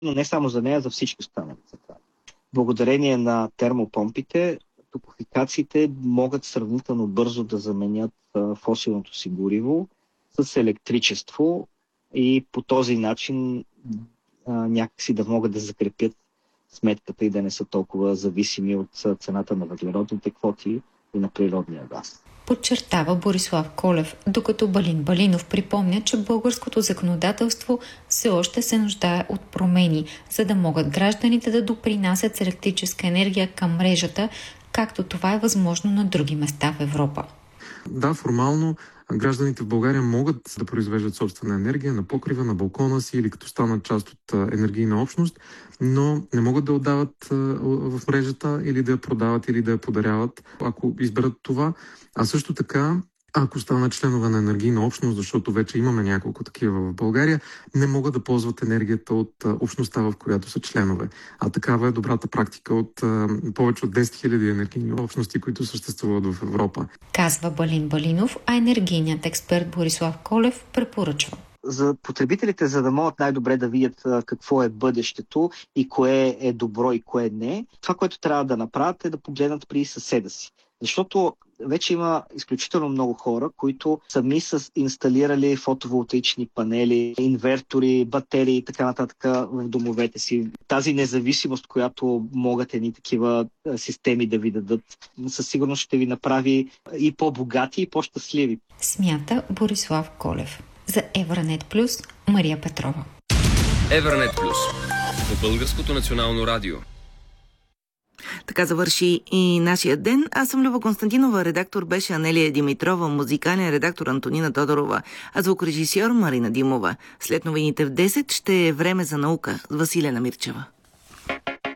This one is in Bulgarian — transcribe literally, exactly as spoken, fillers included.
но не само за нея, за всички останали централи. Благодарение на термопомпите, топлофикациите могат сравнително бързо да заменят фосилното си гориво с електричество и по този начин а, някакси да могат да закрепят сметката и да не са толкова зависими от цената на въглеродните квоти и на природния газ. Подчертава Борислав Колев, докато Балин Балинов припомня, че българското законодателство все още се нуждае от промени, за да могат гражданите да допринасят с електрическа енергия към мрежата, както това е възможно на други места в Европа. Да, формално гражданите в България могат да произвеждат собствена енергия на покрива, на балкона си или като станат част от енергийна общност, но не могат да отдават в мрежата или да я продават или да я подаряват, ако изберат това. А също така, ако станат членове на енергийна общност, защото вече имаме няколко такива в България, не могат да ползват енергията от общността, в която са членове. А такава е добрата практика от повече от десет хиляди енергийни общности, които съществуват в Европа. Казва Балин Балинов, а енергийният експерт Борислав Колев препоръчва. За потребителите, за да могат най-добре да видят какво е бъдещето и кое е добро и кое не, това, което трябва да направят, е да погледнат при съседа си. Защото вече има изключително много хора, които сами са инсталирали фотоволтаични панели, инвертори, батерии и така нататък в домовете си. Тази независимост, която могат едни такива системи да ви дадат, със сигурност ще ви направи и по-богати, и по-щастливи. Смята Борислав Колев. За Евранет Плюс, Мария Петрова. Евранет Плюс по Българското национално радио. Така завърши и нашия ден. Аз съм Люба Константинова, редактор беше Анелия Димитрова, музикален редактор Антонина Тодорова, а звукорежисьор Марина Димова. След новините в десет ще е време за наука с Василена Мирчева.